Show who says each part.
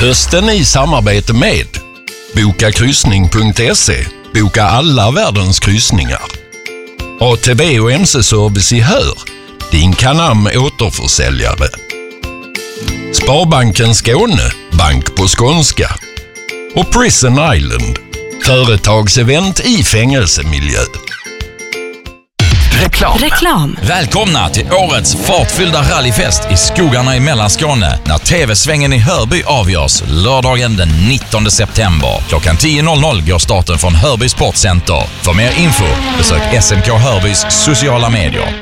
Speaker 1: Hösten i samarbete med Bokakryssning.se. Boka alla världens kryssningar. ATB och MC-service i Hör. Din Canam återförsäljare. Sparbanken Skåne. Bank på skånska. Och Prison Island. Företagsevent i fängelsemiljö.
Speaker 2: Reklam.
Speaker 3: Välkomna till årets fartfyllda rallyfest i skogarna i Mellanskåne när TV-svängen i Hörby avgörs lördagen den 19 september. Klockan 10.00 går starten från Hörby Sportcenter. För mer info besök SMK Hörbys sociala medier.